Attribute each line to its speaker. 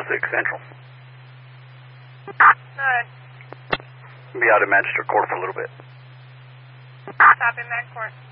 Speaker 1: 6 Central.
Speaker 2: Good.
Speaker 1: Be out in Manchester Court for a little bit.
Speaker 2: Copy, Mag Court.